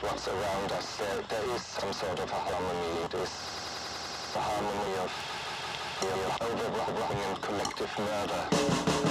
what's around us. There is some sort of a harmony. It is the harmony of overwhelming and collective murder.